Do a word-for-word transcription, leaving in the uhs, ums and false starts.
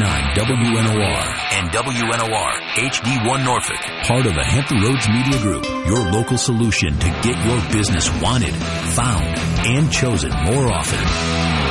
nine W N O R and W N O R H D one Norfolk. Part of the Hampton Roads Media Group, your local solution to get your business wanted, found, and chosen more often.